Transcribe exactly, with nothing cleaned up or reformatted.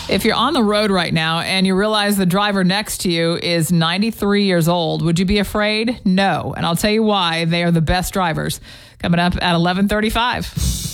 If you're on the road right now and you realize the driver next to you is ninety-three years old, would you be afraid? No. And I'll tell you why. They are the best drivers. Coming up at eleven thirty-five.